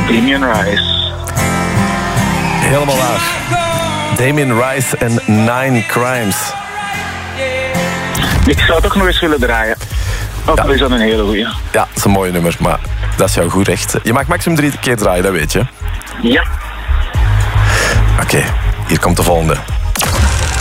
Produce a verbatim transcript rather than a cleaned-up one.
Damien Rice. Helemaal waar. Damien Rice en Nine Crimes. Ik zou toch nog eens willen draaien. Ook al is dat een hele goeie. Ja, dat is een mooi nummer, maar dat is jouw goed recht. Je mag maximum drie keer draaien, dat weet je. Ja. Oké, okay, hier komt de volgende.